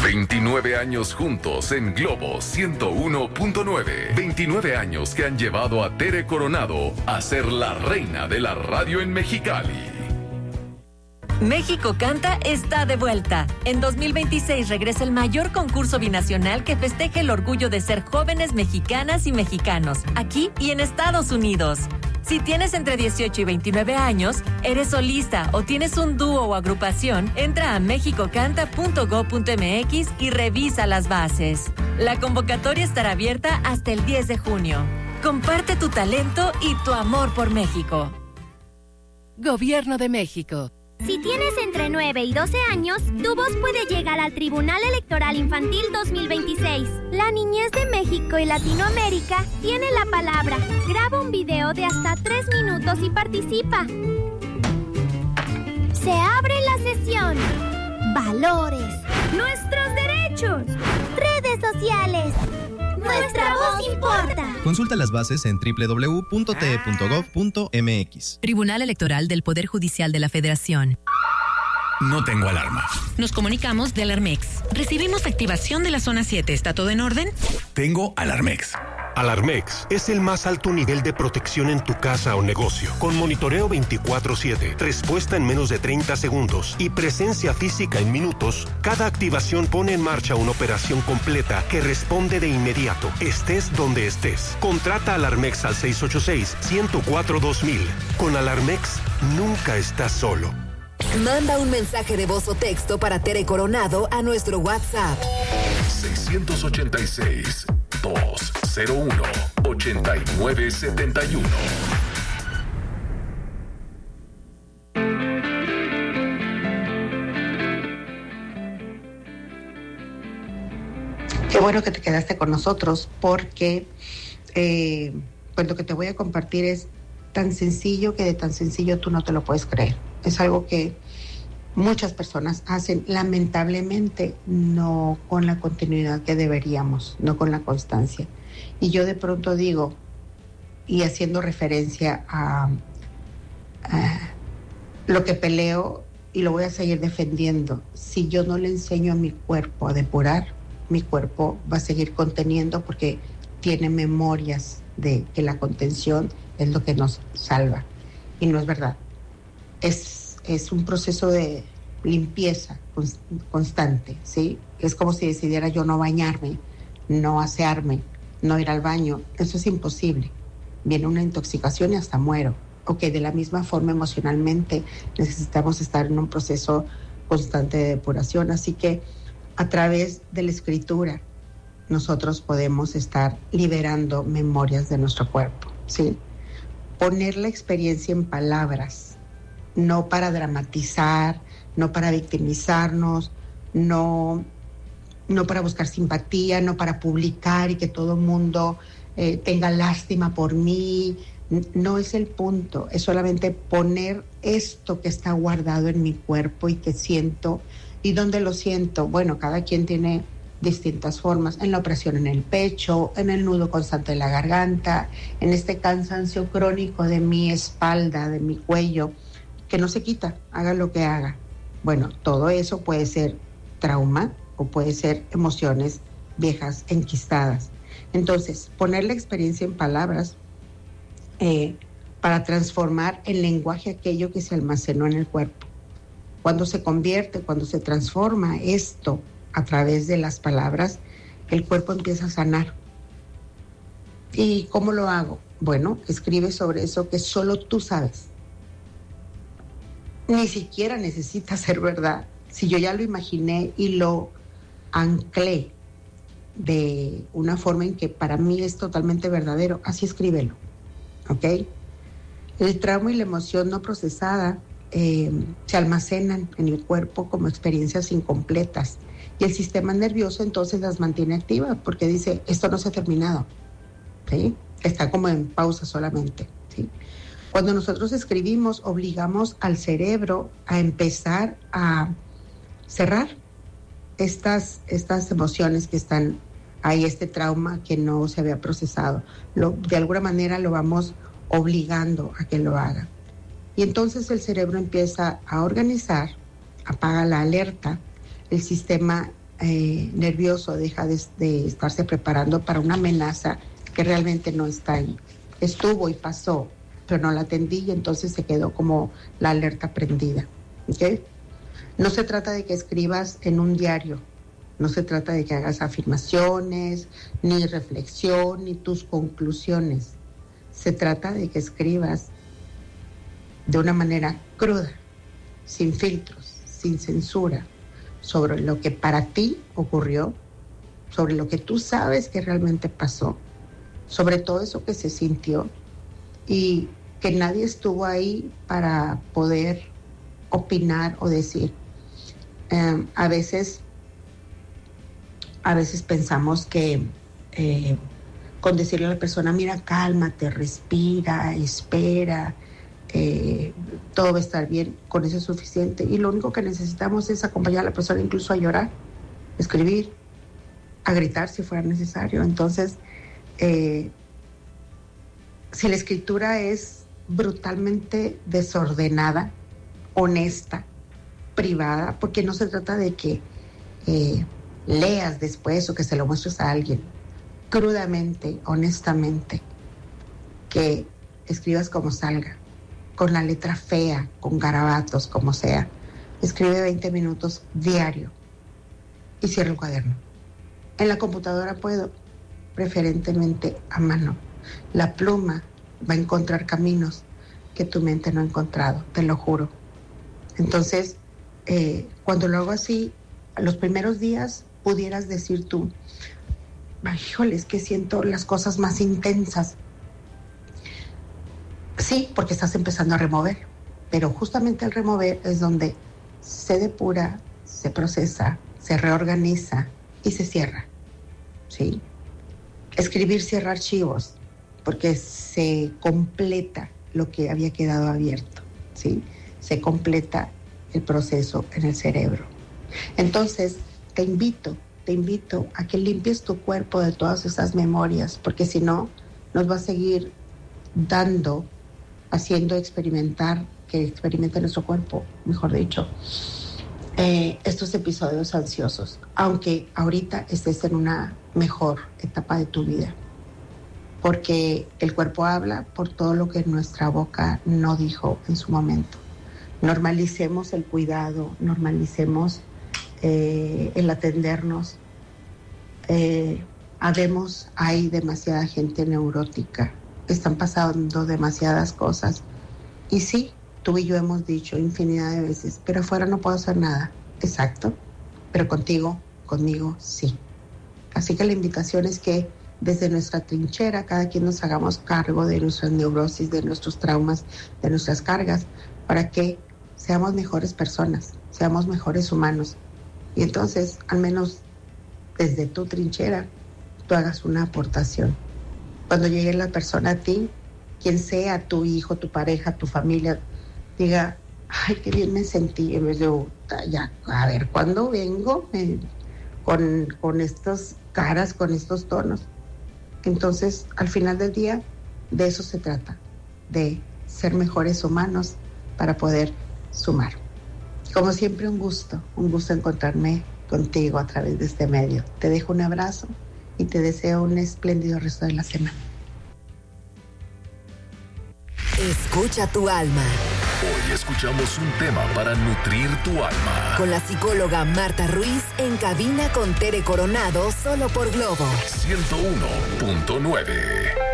29 años juntos en Globo 101.9. 29 años que han llevado a Tere Coronado a ser la reina de la radio en Mexicali. México Canta está de vuelta. En 2026 regresa el mayor concurso binacional que festeja el orgullo de ser jóvenes mexicanas y mexicanos, aquí y en Estados Unidos. Si tienes entre 18 y 29 años, eres solista o tienes un dúo o agrupación, entra a mexicocanta.go.mx y revisa las bases. La convocatoria estará abierta hasta el 10 de junio. Comparte tu talento y tu amor por México. Gobierno de México. Si tienes entre 9 y 12 años, tu voz puede llegar al Tribunal Electoral Infantil 2026. La niñez de México y Latinoamérica tiene la palabra. Graba un video de hasta 3 minutos y participa. Se abre la sesión. Valores. Nuestros derechos. Redes sociales. Nuestra voz importa. Consulta las bases en www.te.gov.mx. Tribunal Electoral del Poder Judicial de la Federación. No tengo alarma. Nos comunicamos de Alarmex. Recibimos activación de la zona 7. ¿Está todo en orden? Tengo Alarmex. Alarmex es el más alto nivel de protección en tu casa o negocio, con monitoreo 24/7, respuesta en menos de 30 segundos y presencia física en minutos. Cada activación pone en marcha una operación completa que responde de inmediato, estés donde estés. Contrata Alarmex al 686-104-2000. Con Alarmex, nunca estás solo. Manda un mensaje de voz o texto para Tere Coronado a nuestro WhatsApp. 686-201-8971. Qué bueno que te quedaste con nosotros porque pues lo que te voy a compartir es tan sencillo que de tan sencillo tú no te lo puedes creer. Es algo que muchas personas hacen, lamentablemente no con la continuidad que deberíamos, no con la constancia. Y yo de pronto digo, y haciendo referencia a lo que peleo y lo voy a seguir defendiendo, si yo no le enseño a mi cuerpo a depurar, mi cuerpo va a seguir conteniendo porque tiene memorias de que la contención es lo que nos salva. Y no es verdad. Es un proceso de limpieza constante, ¿sí? Es como si decidiera yo no bañarme, no asearme, no ir al baño. Eso es imposible. Viene una intoxicación y hasta muero. Ok, de la misma forma emocionalmente necesitamos estar en un proceso constante de depuración. Así que a través de la escritura nosotros podemos estar liberando memorias de nuestro cuerpo, ¿sí? Poner la experiencia en palabras, no para dramatizar, no para victimizarnos, no para buscar simpatía, no para publicar y que todo el mundo tenga lástima por mí. No es el punto, es solamente poner esto que está guardado en mi cuerpo y que siento. ¿Y dónde lo siento? Bueno, cada quien tiene distintas formas, en la opresión en el pecho, en el nudo constante de la garganta, en este cansancio crónico de mi espalda, de mi cuello, que no se quita, haga lo que haga. Bueno, todo eso puede ser trauma o puede ser emociones viejas, enquistadas. Entonces, poner la experiencia en palabras para transformar en lenguaje aquello que se almacenó en el cuerpo. Cuando se convierte, cuando se transforma esto a través de las palabras, el cuerpo empieza a sanar. ¿Y cómo lo hago? Bueno, escribe sobre eso que solo tú sabes. Ni siquiera necesita ser verdad. Si yo ya lo imaginé y lo anclé de una forma en que para mí es totalmente verdadero, así escríbelo, ¿ok? El trauma y la emoción no procesada se almacenan en el cuerpo como experiencias incompletas y el sistema nervioso entonces las mantiene activas porque dice, esto no se ha terminado, ¿sí? Está como en pausa solamente, ¿sí? Cuando nosotros escribimos, obligamos al cerebro a empezar a cerrar estas emociones que están ahí, este trauma que no se había procesado. De alguna manera lo vamos obligando a que lo haga. Y entonces el cerebro empieza a organizar, apaga la alerta, el sistema nervioso, deja de estarse preparando para una amenaza que realmente no está ahí. Estuvo y pasó, pero no la atendí y entonces se quedó como la alerta prendida. ¿Okay? No se trata de que escribas en un diario, no se trata de que hagas afirmaciones, ni reflexión, ni tus conclusiones. Se trata de que escribas de una manera cruda, sin filtros, sin censura, sobre lo que para ti ocurrió, sobre lo que tú sabes que realmente pasó, sobre todo eso que se sintió y que nadie estuvo ahí para poder opinar o decir. A veces pensamos que con decirle a la persona, mira, cálmate, respira, espera, todo va a estar bien, con eso es suficiente. Y lo único que necesitamos es acompañar a la persona incluso a llorar, escribir, a gritar si fuera necesario. Entonces, si la escritura es brutalmente desordenada, honesta, privada, porque no se trata de que leas después o que se lo muestres a alguien, crudamente, honestamente, que escribas como salga, con la letra fea, con garabatos, como sea. Escribe 20 minutos diario y cierra el cuaderno. En la computadora puedo, preferentemente a mano. La pluma va a encontrar caminos que tu mente no ha encontrado, te lo juro. Entonces, cuando lo hago así, los primeros días pudieras decir tú, híjole, es que siento las cosas más intensas. Sí, porque estás empezando a remover, pero justamente al remover es donde se depura, se procesa, se reorganiza y se cierra, ¿sí? Escribir cierra archivos, porque se completa lo que había quedado abierto, ¿sí? Se completa el proceso en el cerebro. Entonces, te invito a que limpies tu cuerpo de todas esas memorias, porque si no, nos va a seguir haciendo que experimente nuestro cuerpo, mejor dicho, estos episodios ansiosos, aunque ahorita estés en una mejor etapa de tu vida, porque el cuerpo habla por todo lo que nuestra boca no dijo en su momento. Normalicemos el cuidado, normalicemos el atendernos. Hay demasiada gente neurótica, están pasando demasiadas cosas. Y sí, tú y yo hemos dicho infinidad de veces, pero afuera no puedo hacer nada. Exacto, pero conmigo sí. Así que la invitación es que desde nuestra trinchera cada quien nos hagamos cargo de nuestras neurosis, de nuestros traumas, de nuestras cargas, para que seamos mejores personas, seamos mejores humanos. Y entonces, al menos desde tu trinchera, tú hagas una aportación. Cuando llegue la persona a ti, quien sea, tu hijo, tu pareja, tu familia, diga, ay, qué bien me sentí. En vez de, ya, a ver, ¿cuándo vengo con estas caras, con estos tonos? Entonces, al final del día, de eso se trata, de ser mejores humanos para poder sumar. Como siempre, un gusto encontrarme contigo a través de este medio. Te dejo un abrazo y te deseo un espléndido resto de la semana. Escucha tu alma. Hoy escuchamos un tema para nutrir tu alma. Con la psicóloga Marta Ruiz en cabina con Tere Coronado, solo por Globo 101.9.